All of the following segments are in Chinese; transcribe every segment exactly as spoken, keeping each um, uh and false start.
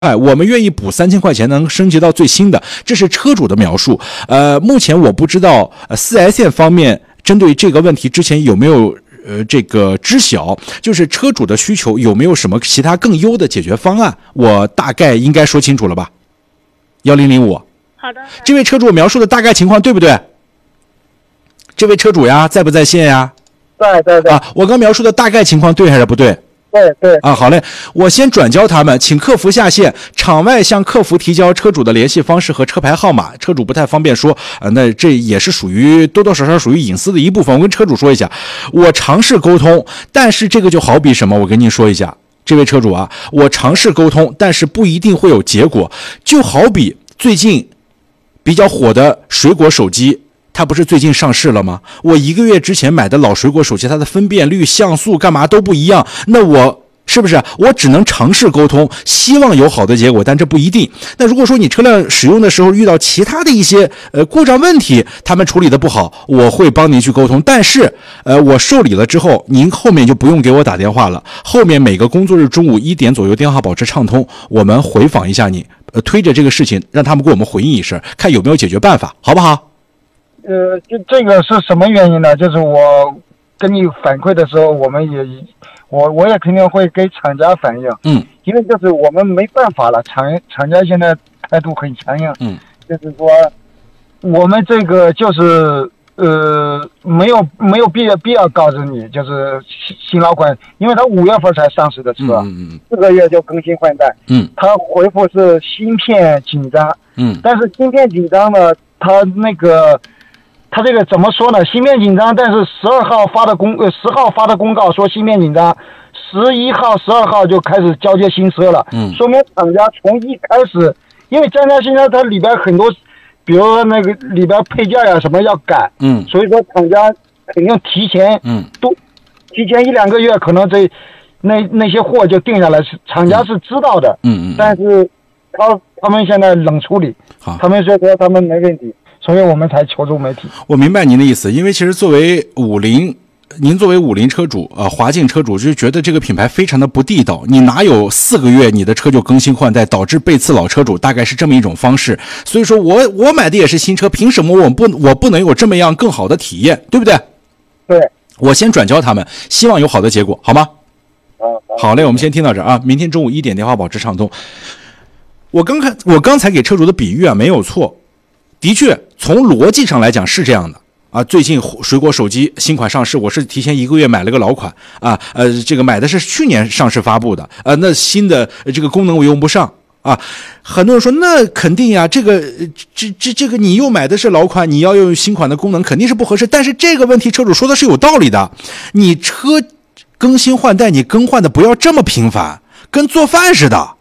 哎，我们愿意补三千块钱，能升级到最新的，这是车主的描述。呃，目前我不知道呃 四 S 店方面针对这个问题之前有没有呃这个知晓，就是车主的需求有没有什么其他更优的解决方案？我大概应该说清楚了吧？幺零零五。 好的。 这位车主描述的大概情况对不对？这位车主呀，在不在线呀？ 对对对。 啊，我刚描述的大概情况对还是不对？ 对对。 啊，好嘞，我先转交他们，请客服下线，场外向客服提交车主的联系方式和车牌号码。车主不太方便说，呃，那这也是属于多多少少属于隐私的一部分。我跟车主说一下，我尝试沟通，但是这个就好比什么？我跟您说一下，这位车主啊，我尝试沟通，但是不一定会有结果。就好比最近比较火的水果手机。它不是最近上市了吗？我一个月之前买的老水果手机，它的分辨率、像素干嘛都不一样。那我是不是我只能尝试沟通，希望有好的结果，但这不一定。那如果说你车辆使用的时候遇到其他的一些呃故障问题，他们处理的不好，我会帮您去沟通。但是呃我受理了之后，您后面就不用给我打电话了。后面每个工作日中午一点左右，电话保持畅通，我们回访一下你，呃推着这个事情让他们给我们回应一声，看有没有解决办法，好不好？ 呃，就这个是什么原因呢？就是我跟你反馈的时候，我们也，我我也肯定会给厂家反映， 嗯， 因为就是我们没办法了，厂厂家现在态度很强硬， 嗯， 就是说我们这个就是呃没有没有必要必要告知你，就是新新老款，因为它五月份才上市的车， 嗯嗯， 四个月就更新换代， 嗯， 他回复是芯片紧张， 嗯， 但是芯片紧张呢，他那个。他这个怎么说呢？芯片紧张，但是十二号发的公呃十号发的公告说芯片紧张，十一号、十二号就开始交接新车了。 嗯， 说明厂家从一开始，因为江江新车它里边很多，比如说那个里边配件呀什么要改， 嗯， 所以说厂家肯定提前， 嗯， 都提前一两个月，可能这那那些货就定下来，厂家是知道的。 嗯嗯， 但是他他们现在冷处理， 好， 他们说说他们没问题。所以我们才求助媒体。 我明白您的意思，因为其实作为五菱，您作为五菱车主啊、呃，华境车主就觉得这个品牌非常的不地道。你哪有四个月你的车就更新换代，导致背刺老车主，大概是这么一种方式。所以说我我买的也是新车，凭什么我不我不能有这么样更好的体验，对不对？ 对， 我先转交他们，希望有好的结果，好吗？ 啊， 好嘞，我们先听到这儿啊，明天中午一点电话保持畅通。我刚看我刚才给车主的比喻啊没有错。的确，从逻辑上来讲是这样的啊。最近水果手机新款上市，我是提前一个月买了个老款啊，呃，这个买的是去年上市发布的，呃，那新的这个功能我用不上啊。很多人说那肯定呀，这个这这这个你又买的是老款，你要用新款的功能肯定是不合适。但是这个问题车主说的是有道理的，你车更新换代，你更换的不要这么频繁，跟做饭似的。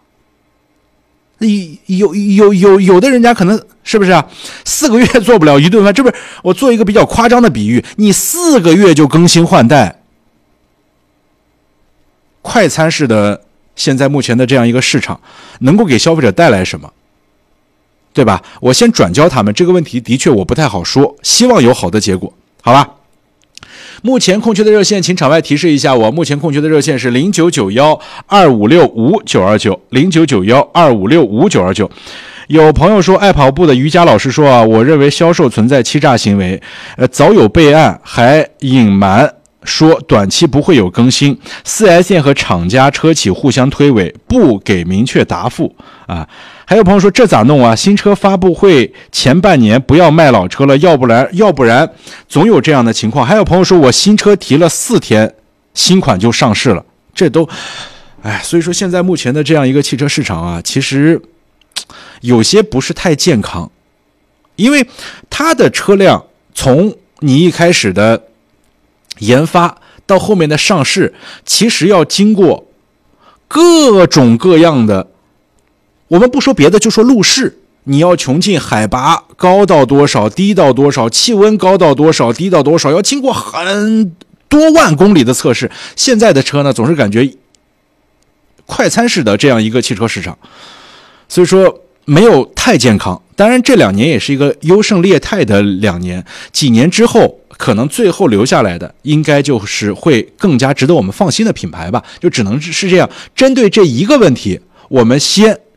有有有有的人家可能是不是啊？四个月做不了一顿饭，这不是我做一个比较夸张的比喻，你四个月就更新换代，快餐式的现在目前的这样一个市场，能够给消费者带来什么？对吧？我先转交他们这个问题，的确我不太好说，希望有好的结果，好吧？目前空缺的热线，请场外提示一下我。目前空缺的热线是零九九幺二五六五九二九，零九九幺二五六五九二九。有朋友说，爱跑步的瑜伽老师说啊，我认为销售存在欺诈行为，呃，早有备案，还隐瞒说短期不会有更新。四 S 店和厂家车企互相推诿，不给明确答复啊。还有朋友说这咋弄啊？新车发布会前半年不要卖老车了，要不然要不然总有这样的情况。还有朋友说我新车提了四天，新款就上市了，这都，哎，所以说现在目前的这样一个汽车市场啊，其实有些不是太健康，因为它的车辆从你一开始的研发到后面的上市，其实要经过各种各样的。我们不说别的，就说路试，你要穷尽海拔高到多少，低到多少，气温高到多少，低到多少，要经过很多万公里的测试。现在的车呢，总是感觉快餐式的这样一个汽车市场，所以说没有太健康。当然，这两年也是一个优胜劣汰的两年，几年之后，可能最后留下来的应该就是会更加值得我们放心的品牌吧。就只能是这样。针对这一个问题，我们先